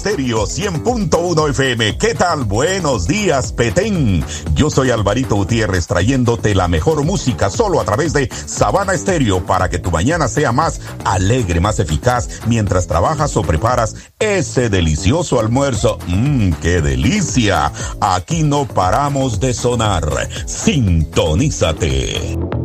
Estéreo 100.1 FM. ¿Qué tal? Buenos días, Petén. Yo soy Alvarito Gutiérrez trayéndote la mejor música solo a través de Sabana Estéreo para que tu mañana sea más alegre, más eficaz mientras trabajas o preparas ese delicioso almuerzo. ¡Qué delicia! Aquí no paramos de sonar. Sintonízate.